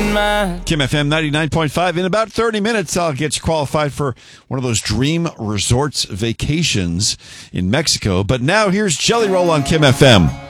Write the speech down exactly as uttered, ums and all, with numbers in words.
in mind. Kim F M ninety-nine point five. In about thirty minutes, I'll get you qualified for one of those dream resorts vacations in Mexico. But now here's Jelly Roll on Kim F M.